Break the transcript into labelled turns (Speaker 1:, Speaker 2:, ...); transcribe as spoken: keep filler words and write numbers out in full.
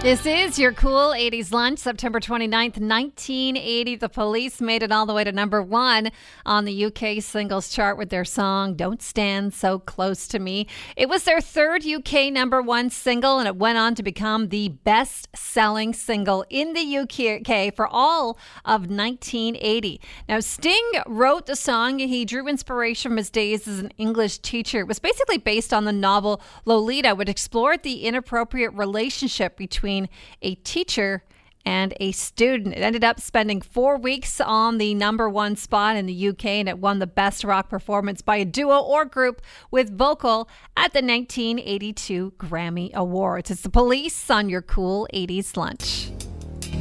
Speaker 1: This is your cool eighties lunch, September twenty-ninth, nineteen eighty. The Police made it all the way to number one on the U K singles chart with their song, Don't Stand So Close to Me. It was their third U K number one single, and it went on to become the best-selling single in the U K for all of nineteen eighty. Now, Sting wrote the song. He drew inspiration from his days as an English teacher. It was basically based on the novel Lolita, which explored the inappropriate relationship between a teacher and a student. It ended up spending four weeks on the number one spot in the U K, and it won the best rock performance by a duo or group with vocal at the nineteen eighty-two Grammy Awards. It's The Police on your cool eighties lunch.